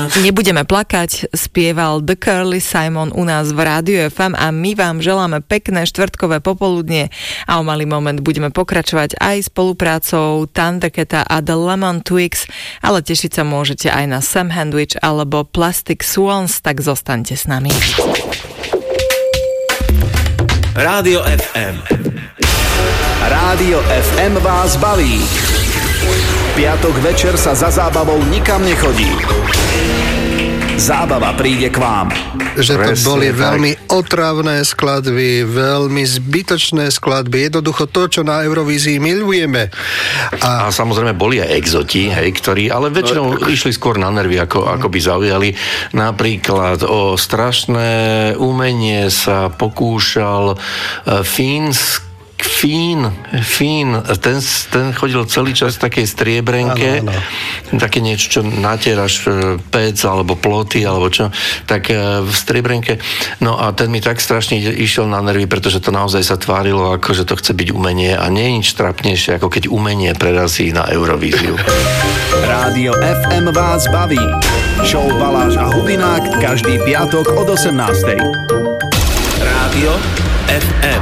Nebudeme plakať, spieval The Curly Simon u nás v Rádiu FM a my vám želáme pekné štvrtkové popoludnie a o malý moment budeme pokračovať aj spoluprácou Thundercata a The Lemon Twigs, ale tešiť sa môžete aj na Sam Sandwich alebo Plastic Swans, tak zostaňte s nami. Rádio FM. Rádio FM vás baví. Piatok večer sa za zábavou nikam nechodí. Zábava príde k vám. Že to Presne, boli tak. veľmi otravné skladby, veľmi zbytočné skladby, jednoducho to, čo na Eurovízii milujeme. A samozrejme boli aj exoti, hej, ktorí, ale väčšinou išli skôr na nervy, ako by zaujali. Napríklad o strašné umenie sa pokúšal Fín, ten chodil celý čas v takej striebrenke, Áno. také niečo, čo natieraš pec alebo ploty, alebo čo, tak v striebrenke. No a ten mi tak strašne išiel na nervy, pretože to naozaj sa tvárilo, ako že to chce byť umenie a nie je nič trapnejšie, ako keď umenie prerazí na Eurovíziu. Rádio FM vás baví. Show Baláž a Hubinák každý piatok od 18:00. Rádio FM.